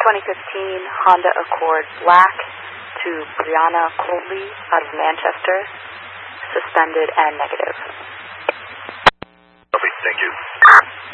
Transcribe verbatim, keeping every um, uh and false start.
twenty fifteen Honda Accord Black to Brianna Colby out of Manchester, suspended and negative.